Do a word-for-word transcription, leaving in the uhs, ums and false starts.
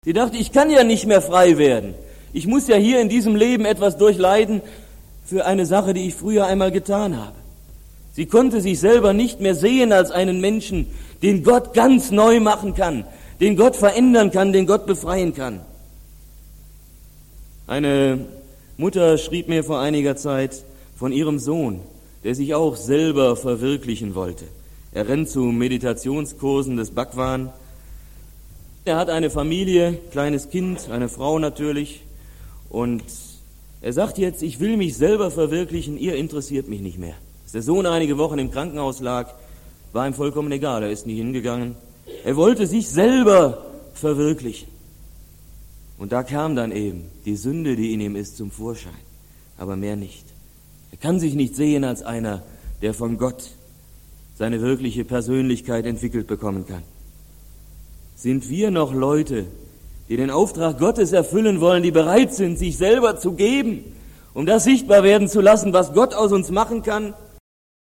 Sie dachte, ich kann ja nicht mehr frei werden. Ich muss ja hier in diesem Leben etwas durchleiden für eine Sache, die ich früher einmal getan habe. Sie konnte sich selber nicht mehr sehen als einen Menschen, den Gott ganz neu machen kann, den Gott verändern kann, den Gott befreien kann. Eine Mutter schrieb mir vor einiger Zeit von ihrem Sohn, der sich auch selber verwirklichen wollte. Er rennt zu Meditationskursen des Bhagwan. Er hat eine Familie, kleines Kind, eine Frau natürlich. Und er sagt jetzt, ich will mich selber verwirklichen, ihr interessiert mich nicht mehr. Als der Sohn einige Wochen im Krankenhaus lag, war ihm vollkommen egal, er ist nie hingegangen. Er wollte sich selber verwirklichen. Und da kam dann eben die Sünde, die in ihm ist, zum Vorschein, aber mehr nicht. Er kann sich nicht sehen als einer, der von Gott seine wirkliche Persönlichkeit entwickelt bekommen kann. Sind wir noch Leute, die den Auftrag Gottes erfüllen wollen, die bereit sind, sich selber zu geben, um das sichtbar werden zu lassen, was Gott aus uns machen kann?